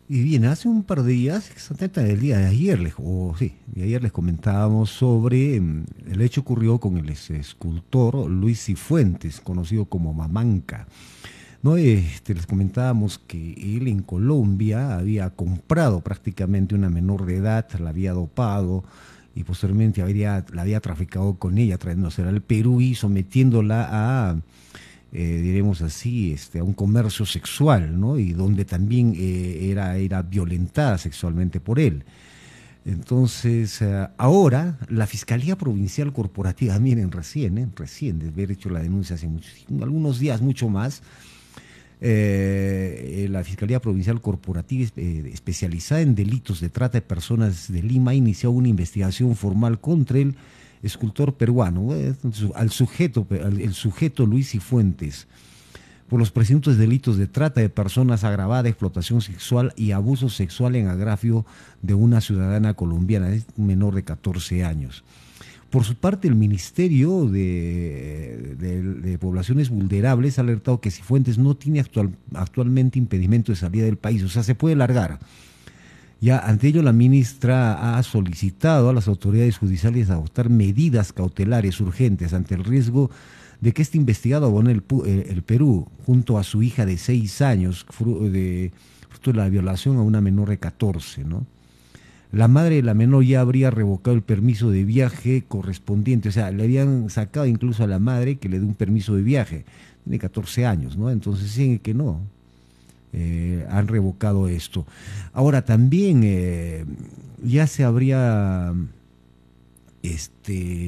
Y bien, hace un par de días, exactamente el día de ayer, sí, de ayer les comentábamos sobre el hecho ocurrió con el escultor Luis Cifuentes, conocido como Mamanca. ¿No? Les comentábamos que él en Colombia había comprado prácticamente una menor de edad, la había dopado y posteriormente la había traficado con ella, trayéndosela al Perú y sometiéndola a diremos así, a un comercio sexual, ¿no? Y donde también era violentada sexualmente por él. Entonces, ahora la Fiscalía Provincial Corporativa, miren, recién de haber hecho la denuncia hace algunos días, mucho más, la Fiscalía Provincial Corporativa especializada en delitos de trata de personas de Lima inició una investigación formal contra el escultor peruano, el sujeto Luis Cifuentes, por los presuntos delitos de trata de personas agravada, explotación sexual y abuso sexual en agravio de una ciudadana colombiana, es un menor de 14 años. Por su parte, el Ministerio de Poblaciones Vulnerables ha alertado que Cifuentes no tiene actualmente impedimento de salida del país, o sea, se puede largar. Ya ante ello, la ministra ha solicitado a las autoridades judiciales adoptar medidas cautelares urgentes ante el riesgo de que este investigado abone el Perú junto a su hija de 6 años, fruto de la violación a una menor de 14, ¿no? La madre de la menor ya habría revocado el permiso de viaje correspondiente, o sea, le habían sacado incluso a la madre que le dé un permiso de viaje, tiene 14 años, ¿no? Entonces dicen que no, han revocado esto. Ahora también ya se habría, este,